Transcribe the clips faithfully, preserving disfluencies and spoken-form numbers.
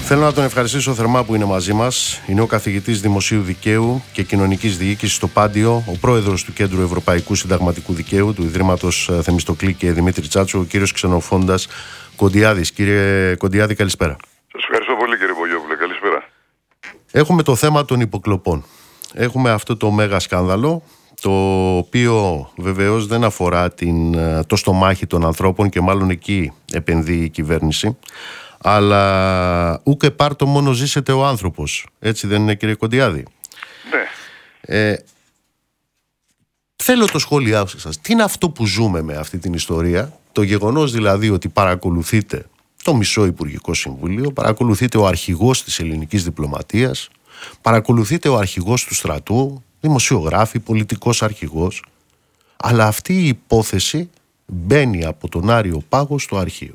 Θέλω να τον ευχαριστήσω θερμά που είναι μαζί μας. Είναι ο καθηγητής Δημοσίου Δικαίου και Κοινωνικής Διοίκησης στο Πάντιο, ο πρόεδρος του Κέντρου Ευρωπαϊκού Συνταγματικού Δικαίου, του Ιδρύματος Θεμιστοκλή και Δημήτρη Τσάτσου, ο κύριος Ξενοφόντας Κοντιάδης. Κύριε Κοντιάδη, καλησπέρα. Σας ευχαριστώ πολύ, κύριε Πογιόπουλε. Καλησπέρα. Έχουμε το θέμα των υποκλοπών. Έχουμε αυτό το μέγα σκάνδαλο, το οποίο βεβαίως δεν αφορά την, το στομάχι των ανθρώπων και μάλλον εκεί επενδύει η κυβέρνηση. Αλλά ούκε πάρτο μόνο ζήσετε ο άνθρωπος. Έτσι δεν είναι, κύριε Κοντιάδη? Ναι. Ε, θέλω το σχόλιά σας. Τι είναι αυτό που ζούμε με αυτή την ιστορία? Το γεγονός δηλαδή ότι παρακολουθείτε το μισό Υπουργικό Συμβούλιο, παρακολουθείτε ο αρχηγός της ελληνικής διπλωματίας, παρακολουθείτε ο αρχηγός του στρατού, δημοσιογράφη, πολιτικός αρχηγός, αλλά αυτή η υπόθεση μπαίνει από τον Άριο Πάγο στο αρχείο.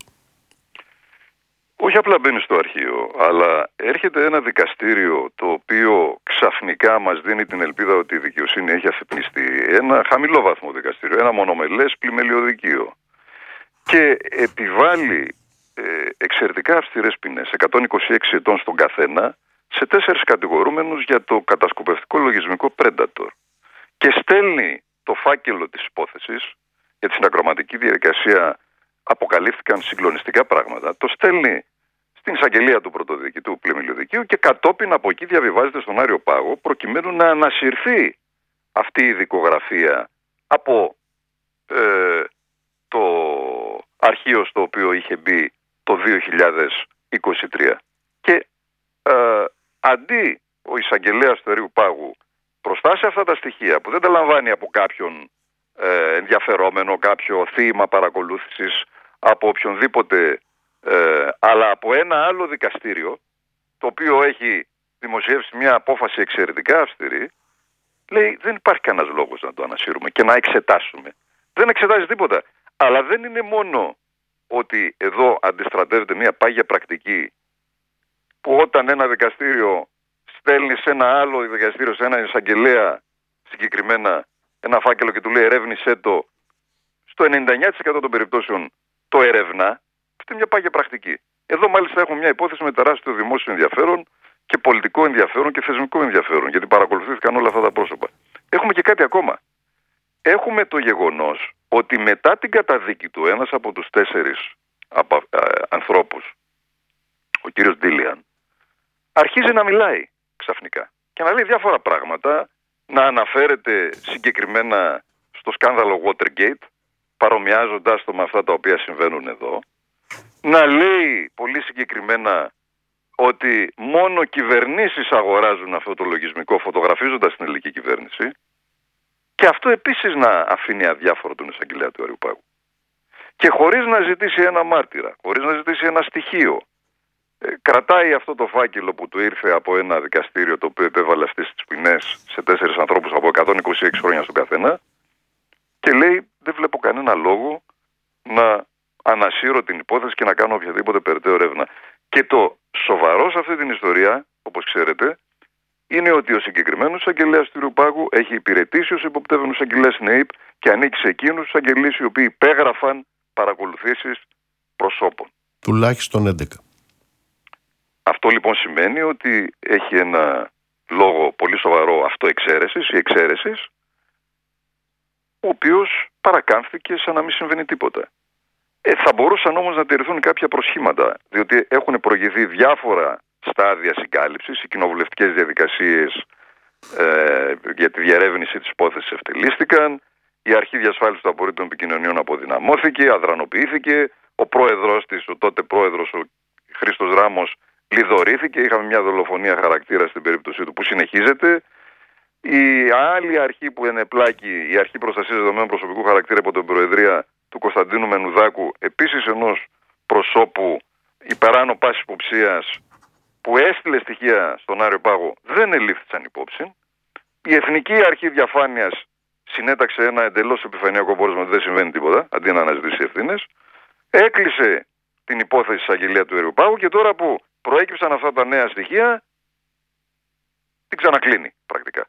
Όχι απλά μπαίνει στο αρχείο, αλλά έρχεται ένα δικαστήριο το οποίο ξαφνικά μας δίνει την ελπίδα ότι η δικαιοσύνη έχει αφυπνιστεί. Ένα χαμηλό βαθμό δικαστήριο, ένα μονομελές πλημελιωδικείο. Και επιβάλλει ε, εξαιρετικά αυστηρές ποινές, εκατόν είκοσι έξι ετών στον καθένα, σε τέσσερις κατηγορούμενους για το κατασκοπευτικό λογισμικό Predator. Και στέλνει το φάκελο της υπόθεσης, για τη συνακροματική διαδικασία αποκαλύφθηκαν συγκλονιστικά πράγματα, το στέλνει στην εισαγγελία του πρωτοδιοικητού πλημελιωδικείου και κατόπιν από εκεί διαβιβάζεται στον Άριο Πάγο προκειμένου να ανασυρθεί αυτή η δικογραφία από ε, το αρχείο στο οποίο είχε μπει το δύο χιλιάδες είκοσι τρία. Και ε, αντί ο εισαγγελέας του Αρείου Πάγου μπροστά σε αυτά τα στοιχεία που δεν τα λαμβάνει από κάποιον ε, ενδιαφερόμενο, κάποιο θύμα παρακολούθησης, από οποιονδήποτε, ε, αλλά από ένα άλλο δικαστήριο το οποίο έχει δημοσιεύσει μια απόφαση εξαιρετικά αυστηρή, λέει δεν υπάρχει κανένας λόγος να το ανασύρουμε και να εξετάσουμε. Δεν εξετάζει τίποτα. Αλλά δεν είναι μόνο ότι εδώ αντιστρατεύεται μια πάγια πρακτική που όταν ένα δικαστήριο στέλνει σε ένα άλλο δικαστήριο, σε ένα εισαγγελέα συγκεκριμένα ένα φάκελο και του λέει ερεύνησέ το, στο ενενήντα εννιά τοις εκατό των περιπτώσεων το ερευνά. Αυτή είναι μια πάγια πρακτική. Εδώ μάλιστα έχουμε μια υπόθεση με τεράστιο δημόσιο ενδιαφέρον και πολιτικό ενδιαφέρον και θεσμικό ενδιαφέρον, γιατί παρακολουθήθηκαν όλα αυτά τα πρόσωπα. Έχουμε και κάτι ακόμα. Έχουμε το γεγονός ότι μετά την καταδίκη του ένας από τους τέσσερις απα, α, ανθρώπους, ο κύριος Ντίλιαν, αρχίζει να μιλάει ξαφνικά και να λέει διάφορα πράγματα, να αναφέρεται συγκεκριμένα στο σκάνδαλο Watergate, παρομοιάζοντάς το με αυτά τα οποία συμβαίνουν εδώ, να λέει πολύ συγκεκριμένα ότι μόνο κυβερνήσεις αγοράζουν αυτό το λογισμικό, φωτογραφίζοντας την ελληνική κυβέρνηση, και αυτό επίσης να αφήνει αδιάφορο τον εισαγγελέα του Αριού Πάγου. Και χωρίς να ζητήσει ένα μάρτυρα, χωρίς να ζητήσει ένα στοιχείο, ε, κρατάει αυτό το φάκελο που του ήρθε από ένα δικαστήριο το οποίο επέβαλε αυτές τις ποινές σε τέσσερις ανθρώπους από εκατόν είκοσι έξι χρόνια στον καθένα και λέει δεν βλέπω κανένα λόγο να ανασύρω την υπόθεση και να κάνω οποιαδήποτε περαιτέρω έρευνα. Και το σοβαρό σε αυτή την ιστορία, όπως ξέρετε, είναι ότι ο συγκεκριμένος εισαγγελέας του Αριού Πάγου έχει υπηρετήσει ως υποπτεύονος εισαγγελέας στην ΕΕΠ και ανήκει σε εκείνους τους εισαγγελείς οι οποίοι υπέγραφαν παρακολουθήσεις προσώπων. Τουλάχιστον έντεκα. Αυτό λοιπόν σημαίνει ότι έχει ένα λόγο πολύ σοβαρό αυτοεξαίρεσης ή εξαίρεσης, ο οποίος παρακάμφθηκε σαν να μην συμβαίνει τίποτα. Ε, θα μπορούσαν όμως να τηρηθούν κάποια προσχήματα, διότι έχουν προηγηθεί διάφορα στάδια συγκάλυψης, οι κοινοβουλευτικές διαδικασίες ε, για τη διερεύνηση της υπόθεσης ευτελίστηκαν, η αρχή διασφάλισης των απορρίτων επικοινωνιών αποδυναμώθηκε, αδρανοποιήθηκε, ο πρόεδρος της, ο τότε πρόεδρος, ο Χρήστος Ράμος, λιδωρήθηκε, είχαμε μια δολοφονία χαρακτήρα στην περίπτωσή του που συνεχίζεται. Η άλλη αρχή που ενεπλάκη, η αρχή προστασίας δεδομένων προσωπικού χαρακτήρα από την Προεδρία του Κωνσταντίνου Μενουδάκου, επίσης ενός προσώπου υπεράνω πάσης υποψίας που έστειλε στοιχεία στον Άριο Πάγο, δεν ελήφθησαν υπόψη. Η Εθνική Αρχή Διαφάνειας συνέταξε ένα εντελώς επιφανειακό πόρισμα ότι δεν συμβαίνει τίποτα, αντί να αναζητήσει ευθύνες. Έκλεισε την υπόθεση της εισαγγελία του Αριού Πάγου και τώρα που προέκυψαν αυτά τα νέα στοιχεία, την ξανακλίνει πρακτικά.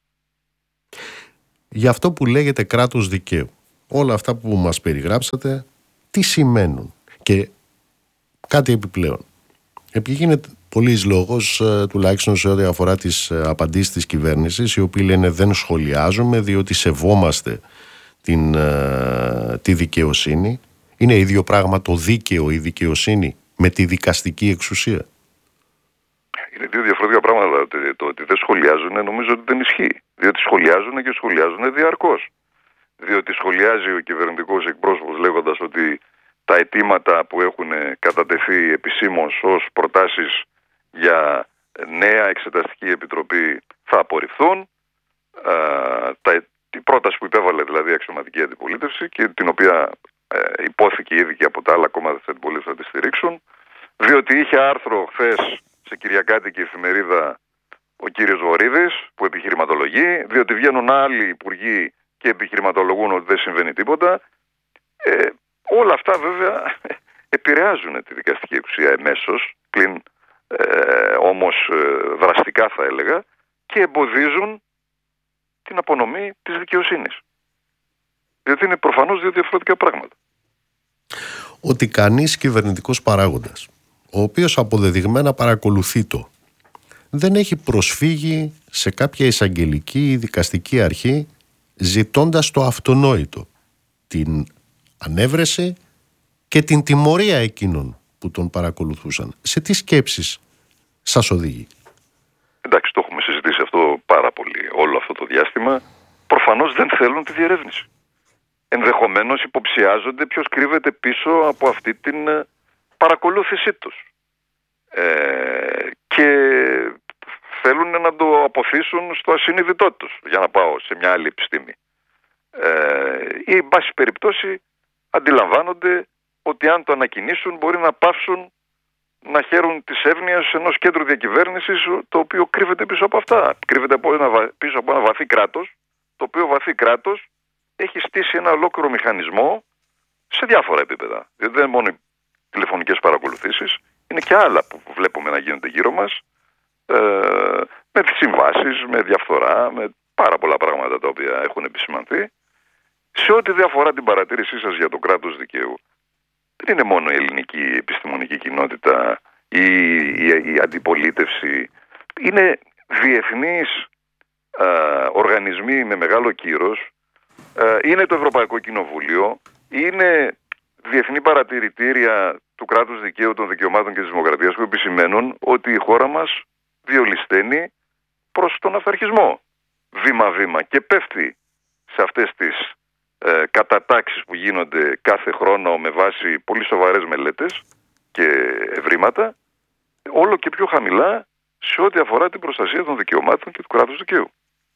Για αυτό που λέγεται κράτος δικαίου, όλα αυτά που μας περιγράψατε, τι σημαίνουν? Και κάτι επιπλέον. Επειδή γίνεται Πολύς λόγος, τουλάχιστον σε ό,τι αφορά τις απαντήσεις της κυβέρνησης, οι οποίοι λένε δεν σχολιάζουμε διότι σεβόμαστε την, τη δικαιοσύνη. Είναι ίδιο πράγμα το δίκαιο, η δικαιοσύνη με τη δικαστική εξουσία? Είναι δύο διαφορετικά πράγματα. Αλλά το ότι δεν σχολιάζουν νομίζω ότι δεν ισχύει. Διότι σχολιάζουν και σχολιάζουν διαρκώς. Διότι σχολιάζει ο κυβερνητικός εκπρόσωπος λέγοντας ότι τα αιτήματα που έχουν κατατεθεί επισήμως ως προτάσεις για νέα εξεταστική επιτροπή θα απορριφθούν. Α, τα, η πρόταση που υπέβαλε δηλαδή η αξιωματική αντιπολίτευση και την οποία ε, υπόθηκε ήδη και από τα άλλα κόμματα της αντιπολίτευσης να τη στηρίξουν, διότι είχε άρθρο χθες σε κυριακάτικη εφημερίδα ο κύριος Βορίδης που επιχειρηματολογεί, διότι βγαίνουν άλλοι υπουργοί και επιχειρηματολογούν ότι δεν συμβαίνει τίποτα. Ε, όλα αυτά βέβαια επηρεάζουν τη δικαστική εξουσία εμέσως, πλην ε, όμως ε, δραστικά θα έλεγα, και εμποδίζουν την απονομή της δικαιοσύνης. Διότι είναι προφανώς δύο διαφορετικά πράγματα. Ότι κανείς κυβερνητικός παράγοντας, ο οποίος αποδεδειγμένα παρακολουθεί το, δεν έχει προσφύγει σε κάποια εισαγγελική ή δικαστική αρχή ζητώντας το αυτονόητο, την ανέβρεση και την τιμωρία εκείνων που τον παρακολουθούσαν. Σε τι σκέψεις σας οδηγεί? Εντάξει, το έχουμε συζητήσει αυτό πάρα πολύ όλο αυτό το διάστημα. Προφανώς δεν θέλουν τη διερεύνηση. Ενδεχομένως υποψιάζονται ποιος κρύβεται πίσω από αυτή την παρακολούθησή τους. Ε, και θέλουν να το αποθήσουν στο ασυνείδητό τους, για να πάω σε μια άλλη επιστήμη. Ε, ή, εν πάση περιπτώσει, αντιλαμβάνονται ότι αν το ανακοινήσουν μπορεί να πάυσουν να χαίρουν της εύνοιας ενός κέντρου διακυβέρνησης το οποίο κρύβεται πίσω από αυτά. Κρύβεται από ένα, πίσω από ένα βαθύ κράτος, το οποίο βαθύ κράτος έχει στήσει ένα ολόκληρο μηχανισμό σε διάφορα επίπεδα. Δηλαδή δεν είναι μόνο οι τηλεφωνικές παρακολουθήσεις, είναι και άλλα που βλέπουμε να γίνονται γύρω μας, ε, με τις συμβάσεις, με διαφθορά, με πάρα πολλά πράγματα τα οποία έχουν επισημανθεί. Σε ό,τι διαφορά την παρατήρησή σας για το κράτος δικαίου, δεν είναι μόνο η ελληνική επιστημονική κοινότητα ή η, η, η αντιπολίτευση. Είναι διεθνείς α, οργανισμοί με μεγάλο κύρος. Α, είναι το Ευρωπαϊκό Κοινοβούλιο. Είναι διεθνή παρατηρητήρια του κράτους δικαίου, των δικαιωμάτων και της δημοκρατίας που επισημαίνουν ότι η χώρα μας διολυσθένει προς τον αυταρχισμό βήμα-βήμα και πέφτει σε αυτές τις ε, κατατάξεις που γίνονται κάθε χρόνο με βάση πολύ σοβαρές μελέτες και ευρήματα, όλο και πιο χαμηλά σε ό,τι αφορά την προστασία των δικαιωμάτων και του κράτους δικαίου.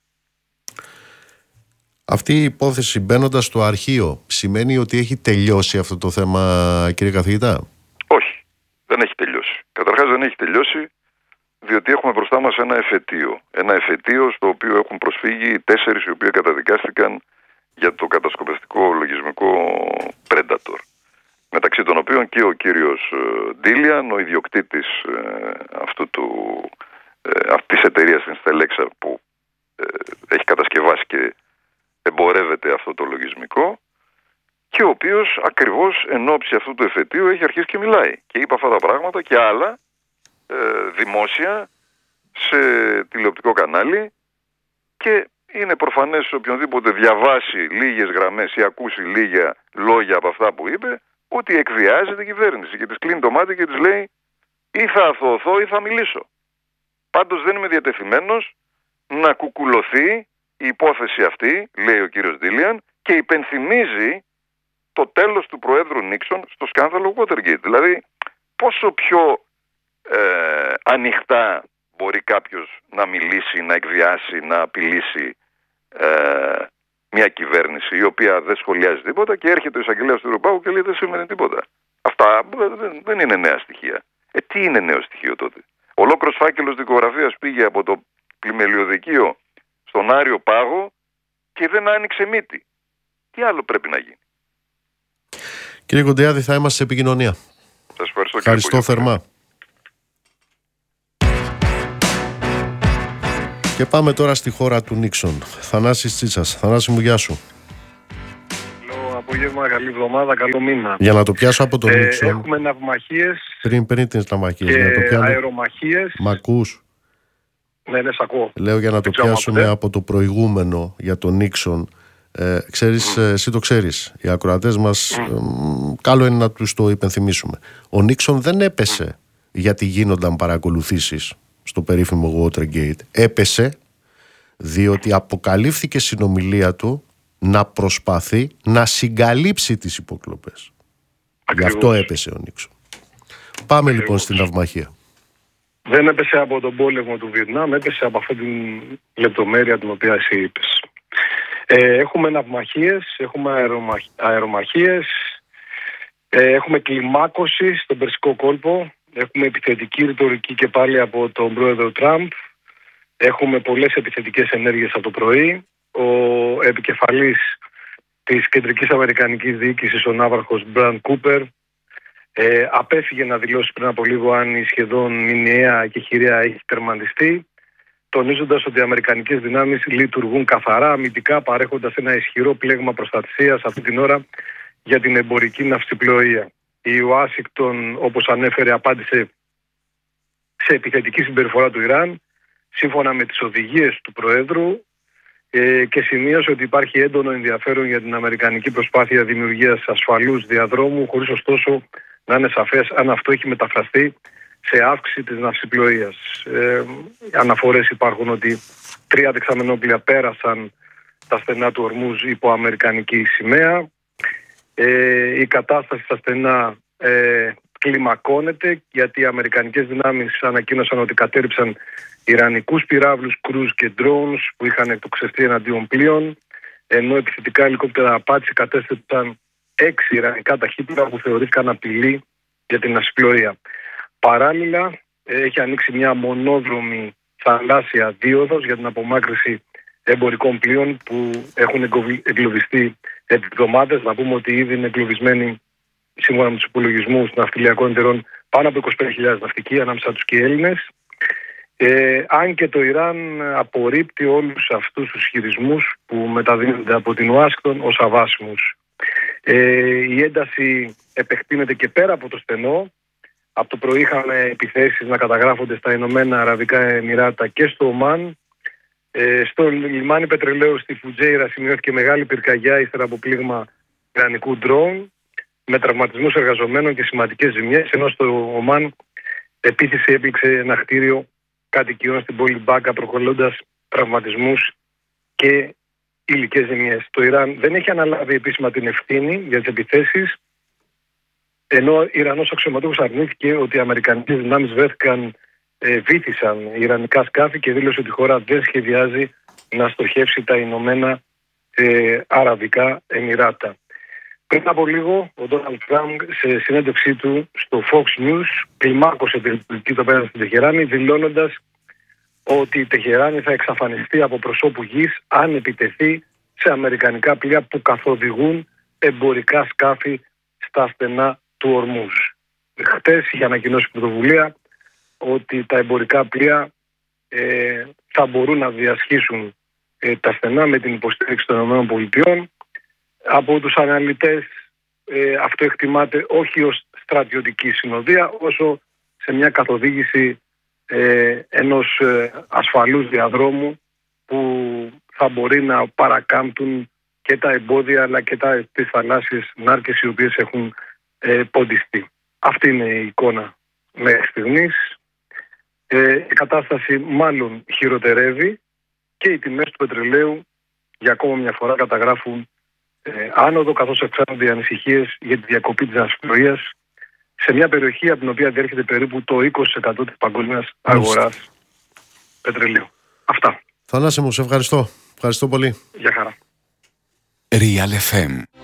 Αυτή η υπόθεση, μπαίνοντας στο αρχείο, σημαίνει ότι έχει τελειώσει αυτό το θέμα, κύριε καθηγητά? Όχι, δεν έχει τελειώσει. Καταρχάς δεν έχει τελειώσει διότι έχουμε μπροστά μας ένα εφετείο. Ένα εφετείο στο οποίο έχουν προσφύγει οι τέσσερις οι οποίοι καταδικάστηκαν για το κατασκοπευτικό λογισμικό Predator. Μεταξύ των οποίων και ο κύριος Ντίλιαν, ο ιδιοκτήτης αυτού του, αυτής της εταιρείας στην Στελέξα που έχει κατασκευάσει και εμπορεύεται αυτό το λογισμικό, και ο οποίος ακριβώς εν ώψη αυτού του εφετείου έχει αρχίσει και μιλάει και είπε αυτά τα πράγματα και άλλα ε, δημόσια σε τηλεοπτικό κανάλι, και είναι προφανές σε οποιονδήποτε διαβάσει λίγες γραμμές ή ακούσει λίγα λόγια από αυτά που είπε ότι εκβιάζει την κυβέρνηση και της κλείνει το μάτι και της λέει ή θα αθωωθώ ή θα μιλήσω. Πάντως δεν είμαι διατεθειμένος να κουκουλωθεί η υπόθεση αυτή, λέει ο κύριος Ντίλιαν, και υπενθυμίζει το τέλος του Προέδρου Νίξον στο σκάνδαλο Watergate. Δηλαδή πόσο πιο ε, ανοιχτά μπορεί κάποιος να μιλήσει, να εκβιάσει, να απειλήσει ε, μια κυβέρνηση η οποία δεν σχολιάζει τίποτα και έρχεται ο εισαγγελέας του Ευρωπαϊκού και λέει δεν σημαίνει τίποτα. Αυτά δεν, δεν είναι νέα στοιχεία. Ε, τι είναι νέο στοιχείο τότε? Ολόκληρος φάκελος δικογραφίας πήγε από το πλημελιωδικείο στον Άριο Πάγο και δεν άνοιξε μύτη. Τι άλλο πρέπει να γίνει? Κύριε Κοντιάδη, θα είμαστε σε επικοινωνία. Σας ευχαριστώ. Ευχαριστώ θερμά. Και πάμε τώρα στη χώρα του Νίξον. Θανάσης Τσίτσας. Θανάση μου, γεια σου. Καλό απόγευμα. απόγευμα, καλή εβδομάδα, καλό μήνα. Για να το πιάσω από τον ε, Νίξον. Έχουμε ναυμαχίες. Πριν, πριν τις ναυμαχίες. Και να το πιάνω... αερομαχίες. Μ' ακούς? Ναι, ναι, σ' ακούω. Λέω για να το πιάσουμε από το προηγούμενο για τον Νίξον. Ε, ξέρεις, mm. εσύ το ξέρεις. Οι ακροατές μας, mm. ε, καλό είναι να τους το υπενθυμίσουμε. Ο Νίξον δεν έπεσε mm. γιατί γίνονταν παρακολουθήσεις στο περίφημο Watergate. Έπεσε διότι αποκαλύφθηκε συνομιλία του να προσπαθεί να συγκαλύψει τις υποκλοπές. Ακριβώς. Γι' αυτό έπεσε ο Νίξον. Πάμε Ακριβώς. λοιπόν στην ναυμαχία. Δεν έπεσε από τον πόλεμο του Βιετνάμ, έπεσε από αυτή την λεπτομέρεια την οποία εσύ είπες. Ε, έχουμε ναυμαχίες, έχουμε αερομαχ... αερομαχίες, ε, έχουμε κλιμάκωση στον Περσικό κόλπο, έχουμε επιθετική ρητορική και πάλι από τον πρόεδρο Τραμπ, έχουμε πολλές επιθετικές ενέργειες από το πρωί. Ο επικεφαλής της Κεντρικής Αμερικανικής Διοίκησης, ο ναύαρχος Μπραντ Κούπερ, ε, απέφυγε να δηλώσει πριν από λίγο αν η σχεδόν μηνιαία εκεχηρία έχει τερματιστεί, τονίζοντας ότι οι αμερικανικές δυνάμεις λειτουργούν καθαρά αμυντικά, παρέχοντας ένα ισχυρό πλέγμα προστασίας αυτή την ώρα για την εμπορική ναυσιπλοεία. Η Ουάσιγκτον, όπως ανέφερε, απάντησε σε επιθετική συμπεριφορά του Ιράν, σύμφωνα με τις οδηγίες του Προέδρου, ε, και σημείωσε ότι υπάρχει έντονο ενδιαφέρον για την αμερικανική προσπάθεια δημιουργίας ασφαλούς διαδρόμου, χωρίς ωστόσο να είναι σαφές αν αυτό έχει μεταφραστεί σε αύξηση της ναυσιπλοείας. Ε, αναφορές υπάρχουν ότι τρία δεξαμενόπλια πέρασαν τα στενά του Ορμούζ υπό αμερικανική σημαία. Ε, η κατάσταση στα στενά ε, κλιμακώνεται, γιατί οι αμερικανικές δυνάμεις ανακοίνωσαν ότι κατέρριψαν ιρανικούς πυράβλους, κρούζ και drones που είχαν εκτοξευτεί εναντίον πλοίων, ενώ επιθετικά ελικόπτερα απάτη κατέστρεψαν έξι ιρανικά ταχύπλοα που θεωρήθηκαν απειλή για την ναυσιπλοεία. Παράλληλα, έχει ανοίξει μια μονόδρομη θαλάσσια δίωδος για την απομάκρυνση εμπορικών πλοίων που έχουν εγκλωβιστεί επί εβδομάδες. Να πούμε ότι ήδη είναι εγκλωβισμένοι, σύμφωνα με τους υπολογισμούς των ναυτιλιακών εταιρών, πάνω από είκοσι πέντε χιλιάδες ναυτικοί, ανάμεσα τους και οι Έλληνες. Ε, αν και το Ιράν απορρίπτει όλους αυτούς τους ισχυρισμούς που μεταδίδονται από την Ουάσιγκτον ως αβάσιμους. Ε, η ένταση επεκτείνεται και πέρα από το στενό. Από το πρωί είχαμε επιθέσεις να καταγράφονται στα Ηνωμένα Αραβικά Εμιράτα και στο Ομάν. Ε, στο λιμάνι πετρελαίου στη Φουτζέιρα σημειώθηκε μεγάλη πυρκαγιά ύστερα από πλήγμα ιρανικού ντρόουν, με τραυματισμούς εργαζομένων και σημαντικές ζημιές, ενώ στο Ομάν επίθεση έπληξε ένα κτίριο κατοικιών στην πόλη Μπάκα, προκαλώντας τραυματισμούς και υλικές ζημιές. Το Ιράν δεν έχει αναλάβει επίσημα την ευθύνη για τις επιθέσεις, ενώ ο Ιρανός αξιωματούχος αρνήθηκε ότι οι αμερικανικές δυνάμεις βρέθηκαν, ε, βήθησαν ιρανικά σκάφη και δήλωσε ότι η χώρα δεν σχεδιάζει να στοχεύσει τα Ηνωμένα ε, Αραβικά Εμιράτα. Πριν από λίγο, ο Ντόναλντ Τραμπ σε συνέντευξή του στο Fox News κλιμάκωσε την πολιτική του απέναντι στην Τεχεράνη, δηλώνοντας ότι η Τεχεράνη θα εξαφανιστεί από προσώπου γης αν επιτεθεί σε αμερικανικά πλοία που καθοδηγούν εμπορικά σκάφη στα στενά του Ορμούζ. Χτες είχε ανακοινώσει η πρωτοβουλία ότι τα εμπορικά πλοία ε, θα μπορούν να διασχίσουν ε, τα στενά με την υποστήριξη των ΗΠΑ. Από τους αναλυτές ε, αυτό εκτιμάται όχι ως στρατιωτική συνοδεία, όσο σε μια καθοδήγηση ε, ενός ε, ασφαλούς διαδρόμου που θα μπορεί να παρακάμπτουν και τα εμπόδια αλλά και τα, τις θαλάσσιες νάρκες οι οποίες έχουν ε, ποντιστεί. Αυτή είναι η εικόνα μέχρι στιγμής. Ε, η κατάσταση μάλλον χειροτερεύει και οι τιμές του πετρελαίου για ακόμα μια φορά καταγράφουν ε, άνοδο, καθώς αυξάνονται οι ανησυχίες για τη διακοπή της ναυσιπλοείας σε μια περιοχή από την οποία διέρχεται περίπου το είκοσι τοις εκατό της παγκόσμιας αγοράς πετρελαίου. Αυτά. Θανάση μου, σε ευχαριστώ. Ευχαριστώ πολύ. Γεια χαρά. Real εφ εμ